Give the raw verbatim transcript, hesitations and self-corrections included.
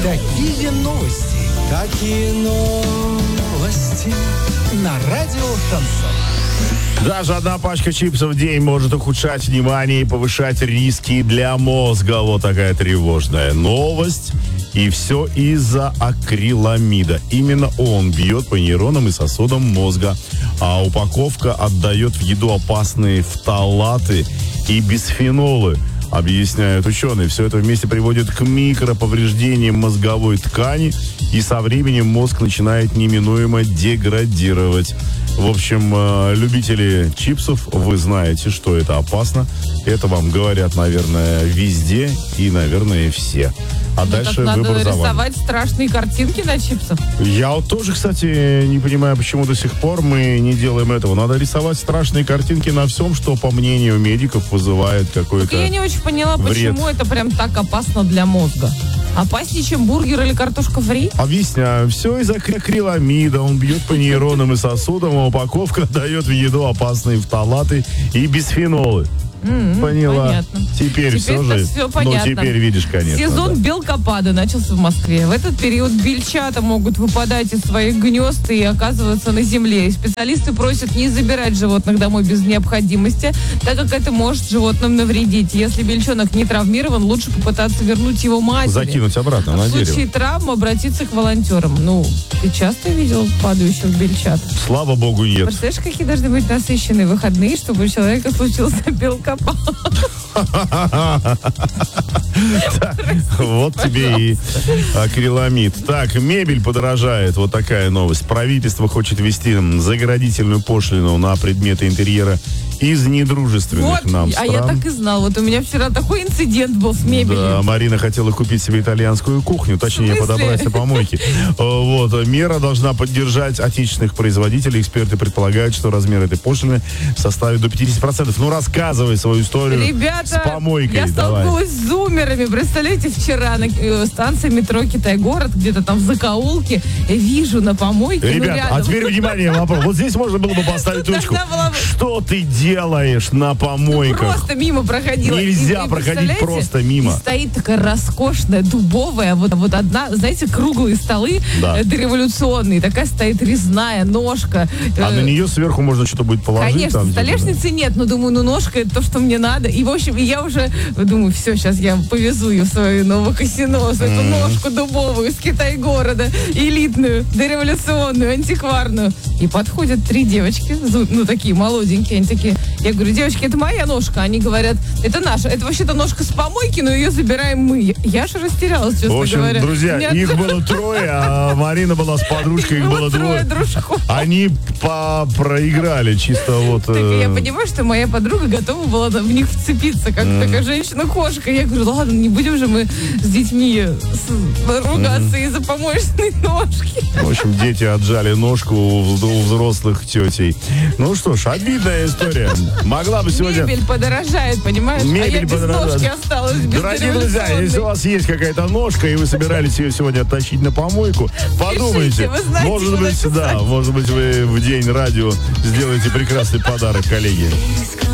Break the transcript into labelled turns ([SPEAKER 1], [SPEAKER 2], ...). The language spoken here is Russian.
[SPEAKER 1] Какие новости? Какие новости? На радио Шансон.
[SPEAKER 2] Даже одна пачка чипсов в день может ухудшать внимание и повышать риски для мозга. Вот такая тревожная новость. И все из-за акриламида. Именно он бьет по нейронам и сосудам мозга. А упаковка отдает в еду опасные фталаты и бисфенолы, объясняют ученые. Все это вместе приводит к микроповреждениям мозговой ткани, и со временем мозг начинает неминуемо деградировать. В общем, любители чипсов, вы знаете, что это опасно. Это вам говорят, наверное, везде и, наверное, все. А
[SPEAKER 3] ну,
[SPEAKER 2] дальше
[SPEAKER 3] надо
[SPEAKER 2] выбор за вами.
[SPEAKER 3] Рисовать страшные картинки на чипсах.
[SPEAKER 2] Я вот тоже, кстати, не понимаю, почему до сих пор мы не делаем этого. Надо рисовать страшные картинки на всем, что, по мнению медиков, вызывает какой-то
[SPEAKER 3] Так я не очень поняла,
[SPEAKER 2] вред.
[SPEAKER 3] Почему это прям так опасно для мозга. Опаснее, чем бургер или картошка фри?
[SPEAKER 2] Объясняю. Все из-за акриламида. Он бьет по нейронам и сосудам, а упаковка дает в еду опасные фталаты и бисфенолы.
[SPEAKER 3] Mm-hmm,
[SPEAKER 2] Поняла.
[SPEAKER 3] Понятно.
[SPEAKER 2] Теперь,
[SPEAKER 3] Теперь
[SPEAKER 2] все же.
[SPEAKER 3] все
[SPEAKER 2] Ну,
[SPEAKER 3] понятно.
[SPEAKER 2] теперь видишь, конечно.
[SPEAKER 3] Сезон
[SPEAKER 2] да.
[SPEAKER 3] белкопада начался в Москве. В этот период бельчата могут выпадать из своих гнезд и оказываться на земле. И специалисты просят не забирать животных домой без необходимости, так как это может животным навредить. Если бельчонок не травмирован, лучше попытаться вернуть его матери.
[SPEAKER 2] Закинуть обратно
[SPEAKER 3] а
[SPEAKER 2] на
[SPEAKER 3] в
[SPEAKER 2] дерево.
[SPEAKER 3] В случае травм обратиться к волонтерам. Ну, ты часто видел падающих бельчат?
[SPEAKER 2] Слава богу, нет.
[SPEAKER 3] Представляешь, какие должны быть насыщенные выходные, чтобы у человека случился белкопад?
[SPEAKER 2] Вот тебе и акриламид. Так, мебель подорожает. Вот такая новость. Правительство хочет ввести заградительную пошлину на предметы интерьера из недружественных
[SPEAKER 3] вот,
[SPEAKER 2] нам
[SPEAKER 3] а
[SPEAKER 2] стран.
[SPEAKER 3] я так и знал. Вот у меня вчера такой инцидент был с мебелью.
[SPEAKER 2] Да, Марина хотела купить себе итальянскую кухню, точнее подобрать на помойке. Вот, мера должна поддержать отечественных производителей. Эксперты предполагают, что размер этой пошлины составит до пятьдесят процентов. Ну, рассказывай свою историю.
[SPEAKER 3] Ребята,
[SPEAKER 2] с помойкой.
[SPEAKER 3] я
[SPEAKER 2] Давай.
[SPEAKER 3] столкнулась с зумерами. Представляете, вчера на э, станции метро Китай-город, где-то там в закоулке, я вижу на помойке.
[SPEAKER 2] Ребята,
[SPEAKER 3] ну, рядом.
[SPEAKER 2] а теперь внимание, вопрос. Вот здесь можно было бы поставить точку.
[SPEAKER 3] Была...
[SPEAKER 2] Что ты делаешь на помойках?
[SPEAKER 3] Ну, просто мимо проходила.
[SPEAKER 2] Нельзя
[SPEAKER 3] и, и,
[SPEAKER 2] проходить просто мимо.
[SPEAKER 3] И стоит такая роскошная, дубовая, вот, вот одна, знаете, круглые столы,
[SPEAKER 2] да.
[SPEAKER 3] э, дореволюционные. Такая стоит резная ножка.
[SPEAKER 2] А
[SPEAKER 3] э,
[SPEAKER 2] на нее сверху можно что-то будет положить?
[SPEAKER 3] Конечно,
[SPEAKER 2] там,
[SPEAKER 3] столешницы
[SPEAKER 2] да?
[SPEAKER 3] нет, но думаю, ну ножка это то, что мне надо. И, в общем, я уже думаю, все, сейчас я повезу ее в свою Новокосинос, эту mm. ножку дубовую из Китай-города, элитную, дореволюционную, антикварную. И подходят три девочки, ну, такие молоденькие, они такие, я говорю, девочки, это моя ножка. Они говорят, это наша, это вообще-то ножка с помойки, но ее забираем мы. Я же растерялась, честно
[SPEAKER 2] говоря. В общем,
[SPEAKER 3] говоря.
[SPEAKER 2] друзья, Нет. их было трое, а Марина была с подружкой, их, их было двое.
[SPEAKER 3] Дружков.
[SPEAKER 2] Они проиграли чисто вот...
[SPEAKER 3] Так
[SPEAKER 2] э...
[SPEAKER 3] я понимаю, что моя подруга готова была в них вцепиться, как mm. такая женщина-кошка. Я говорю, ладно, не будем же мы с детьми с... ругаться mm. из-за помоечной ножки.
[SPEAKER 2] В общем, дети отжали ножку у взрослых тетей. Ну что ж, обидная история. Могла бы сегодня...
[SPEAKER 3] Мебель подорожает, понимаешь?
[SPEAKER 2] Мебель
[SPEAKER 3] а я без
[SPEAKER 2] подорожает.
[SPEAKER 3] ножки осталась. Без
[SPEAKER 2] Дорогие друзья, если у вас есть какая-то ножка, и вы собирались ее сегодня оттащить на помойку, подумайте.
[SPEAKER 3] Пишите, знаете,
[SPEAKER 2] может быть, да, может быть, вы в день радио сделаете прекрасный подарок коллеге.